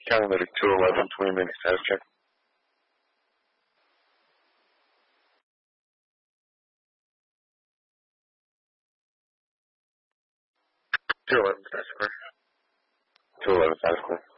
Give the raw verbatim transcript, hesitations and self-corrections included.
Catalytic two eleven, twenty minutes status check. two eleven status clear. two eleven status clear.